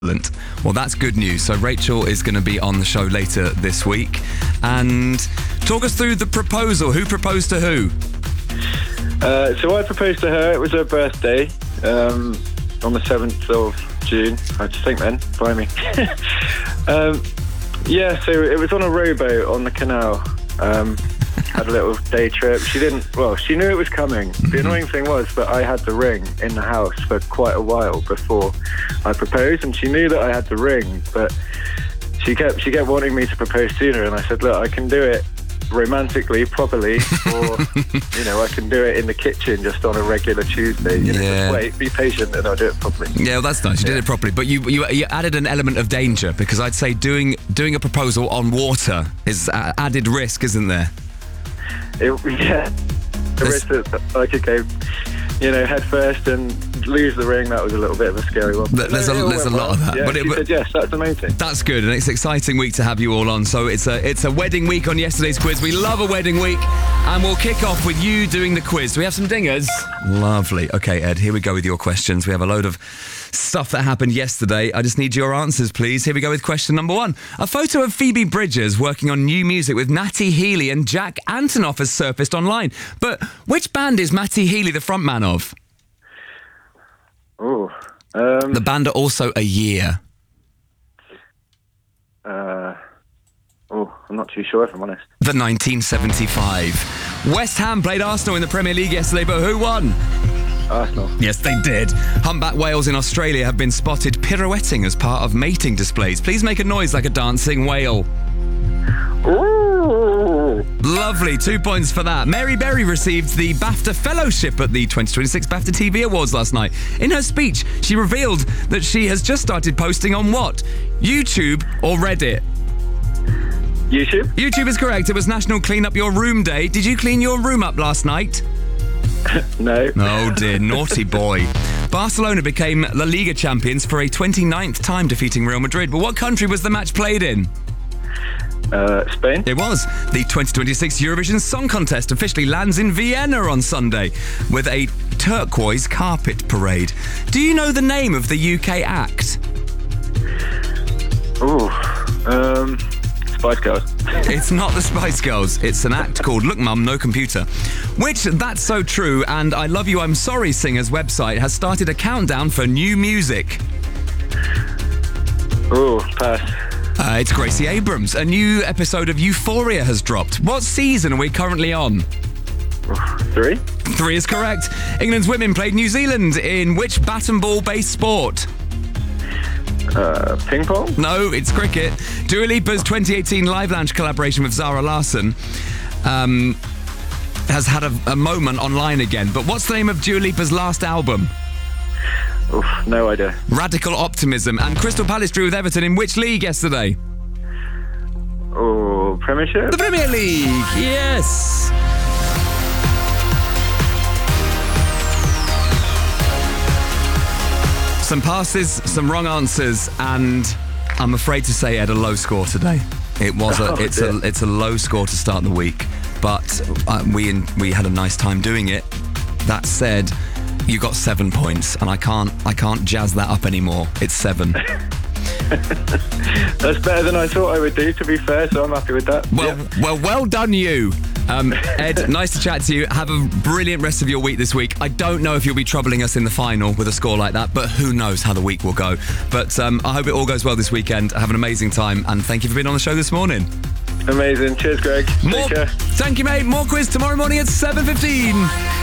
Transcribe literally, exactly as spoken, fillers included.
Excellent. Well, that's good news. So Rachel is going to be on the show later this week. And talk us through the proposal. Who proposed to who? Uh, so I proposed to her. It was her birthday um, on the seventh of June. I just think then. Blimey. um, yeah, so it was on a rowboat on the canal. Um, had a little day trip. She didn't, well, she knew it was coming. The annoying thing was that I had the ring in the house for quite a while before I proposed, and she knew that I had the ring, but she kept she kept wanting me to propose sooner, and I said, look, I can do it romantically, properly, or, you know, I can do it in the kitchen just on a regular Tuesday. You know, Yeah. just wait, be patient, and I'll do it properly. Yeah, well, that's nice. You Yeah. did it properly, but you, you you added an element of danger, because I'd say doing doing a proposal on water is uh, added risk, isn't there? It, yeah, the This- risk that I could go, you know, head first and lose the ring. That was a little bit of a scary one. Th- there's a- it all there's went a lot well. of that, Yeah, but it- she but- said yes. That's amazing. That's good, and it's an exciting week to have you all on. So it's a it's a wedding week on yesterday's quiz. We love a wedding week, and we'll kick off with you doing the quiz. Do we have some dingers? Lovely. Okay, Ed, here we go with your questions. We have a load of stuff that happened yesterday. I just need your answers, please. Here we go with question number one. A photo of Phoebe Bridgers working on new music with Matty Healy and Jack Antonoff has surfaced online. But which band is Matty Healy the frontman of? Oh, um, The band are also a year. uh, oh, I'm not too sure if I'm honest. The nineteen seventy-five. West Ham played Arsenal in the Premier League yesterday, but who won? Arsenal. Yes, they did. Humpback whales in Australia have been spotted pirouetting as part of mating displays. Please make a noise like a dancing whale. Ooh. Lovely, two points for that. Mary Berry received the BAFTA Fellowship at the twenty twenty-six BAFTA T V Awards last night. In her speech, she revealed that she has just started posting on what? YouTube or Reddit? YouTube? YouTube is correct. It was National Clean Up Your Room Day. Did you clean your room up last night? No. Oh dear, naughty boy. Barcelona became La Liga champions for a twenty-ninth time, defeating Real Madrid. But what country was the match played in? Uh, Spain? It was. The twenty twenty-six Eurovision Song Contest officially lands in Vienna on Sunday with a turquoise carpet parade. Do you know the name of the U K act? Ooh. Um, Spice Girls. It's not the Spice Girls. It's an act called Look Mum, No Computer. Which, That's So True, and I Love You, I'm Sorry singers website has started a countdown for new music. Ooh, pass. Uh, it's Gracie Abrams. A new episode of Euphoria has dropped. What season are we currently on? Three? Three is correct. England's women played New Zealand in which bat and ball-based sport? Uh, ping pong? No, it's cricket. Dua Lipa's twenty eighteen Live Lounge collaboration with Zara Larsson um, has had a, a moment online again. But what's the name of Dua Lipa's last album? Oof, no idea. Radical Optimism. And Crystal Palace drew with Everton in which league yesterday? Oh, Premiership? The Premier League, yes. Some passes, some wrong answers, and I'm afraid to say, Ed, a low score today. It was a, Oh, it's dear. a, it's a low score to start the week, but uh, we we had a nice time doing it. That said, you got seven points, and I can't I can't jazz that up anymore. It's seven. That's better than I thought I would do, to be fair, so I'm happy with that. Well, Yeah. well, well done, you. Um, Ed, nice to chat to you. Have a brilliant rest of your week this week. I don't know if you'll be troubling us in the final with a score like that, but who knows how the week will go. But um, I hope it all goes well this weekend. Have an amazing time, and thank you for being on the show this morning. Amazing. Cheers, Greg. More, Take care. thank you, mate. More quiz tomorrow morning at seven fifteen.